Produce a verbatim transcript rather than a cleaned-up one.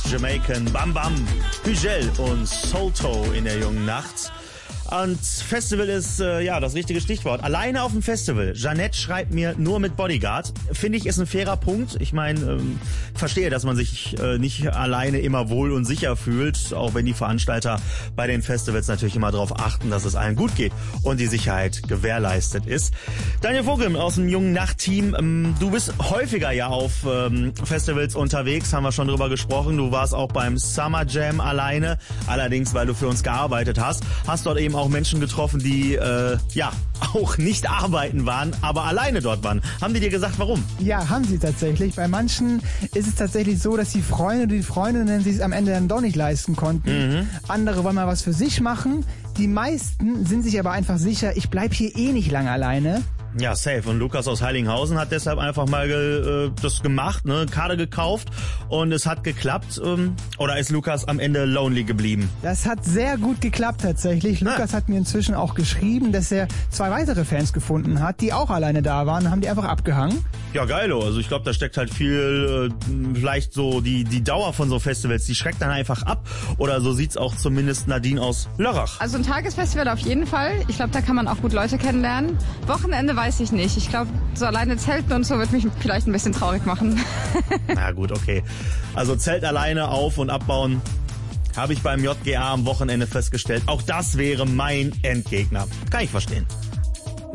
Jamaican, Bam Bam, Hügel und Solto in der jungen Nacht. Und Festival ist, äh, ja, das richtige Stichwort. Alleine auf dem Festival. Jeanette schreibt mir nur mit Bodyguard. Finde ich, ist ein fairer Punkt. Ich meine, ähm, verstehe, dass man sich äh, nicht alleine immer wohl und sicher fühlt, auch wenn die Veranstalter bei den Festivals natürlich immer darauf achten, dass es allen gut geht und die Sicherheit gewährleistet ist. Daniel Vogel aus dem jungen Nacht-Team, ähm, du bist häufiger ja auf ähm, Festivals unterwegs, haben wir schon drüber gesprochen. Du warst auch beim Summer Jam alleine, allerdings, weil du für uns gearbeitet hast. Hast dort eben auch Menschen getroffen, die äh, ja auch nicht arbeiten waren, aber alleine dort waren. Haben die dir gesagt, warum? Ja, haben sie tatsächlich. Bei manchen ist es tatsächlich so, dass die Freunde und die Freundinnen sich es am Ende dann doch nicht leisten konnten. Mhm. Andere wollen mal was für sich machen. Die meisten sind sich aber einfach sicher, ich bleib hier eh nicht lange alleine. Ja, safe. Und Lukas aus Heiligenhausen hat deshalb einfach mal ge, äh, das gemacht, ne, Karte gekauft und es hat geklappt. Ähm, oder ist Lukas am Ende lonely geblieben? Das hat sehr gut geklappt tatsächlich. Lukas ah. hat mir inzwischen auch geschrieben, dass er zwei weitere Fans gefunden hat, die auch alleine da waren, haben die einfach abgehangen. Ja, geilo. Also ich glaube, da steckt halt viel, äh, vielleicht so die die Dauer von so Festivals, die schreckt dann einfach ab. Oder so sieht's auch zumindest Nadine aus Lörrach. Also ein Tagesfestival auf jeden Fall. Ich glaube, da kann man auch gut Leute kennenlernen. Wochenende weiß ich nicht. Ich glaube, so alleine Zelten und so wird mich vielleicht ein bisschen traurig machen. Na gut, okay. Also Zelt alleine auf- und abbauen habe ich beim J G A am Wochenende festgestellt. Auch das wäre mein Endgegner. Kann ich verstehen.